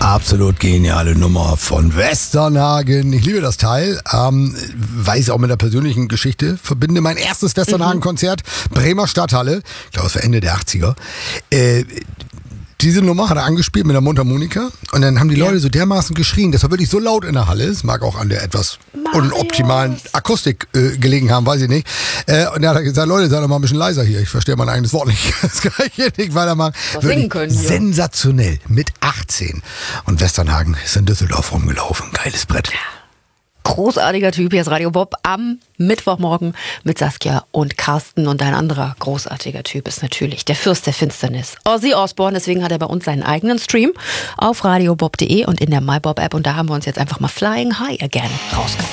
Absolut geniale Nummer von Westernhagen. Ich liebe das Teil, weil ich es auch mit einer persönlichen Geschichte verbinde. Mein erstes Westernhagen-Konzert, Bremer Stadthalle, ich glaube, es war Ende der 80er. Diese Nummer hat er angespielt mit der Mundharmonika und dann haben die Leute so dermaßen geschrien, das war wirklich so laut in der Halle, es mag auch an der etwas unoptimalen Akustik gelegen haben, weiß ich nicht. Und dann hat er gesagt, Leute, seid doch mal ein bisschen leiser hier, ich verstehe mein eigenes Wort nicht, das kann ich hier nicht weitermachen. Singen können hier. Sensationell, mit 18. Und Westernhagen ist in Düsseldorf rumgelaufen, geiles Brett. Großartiger Typ, hier ist Radio Bob am Mittwochmorgen mit Saskia und Carsten. Und ein anderer großartiger Typ ist natürlich der Fürst der Finsternis, Ozzy Osbourne. Deswegen hat er bei uns seinen eigenen Stream auf radiobob.de und in der MyBob-App. Und da haben wir uns jetzt einfach mal Flying High Again rausgefunden.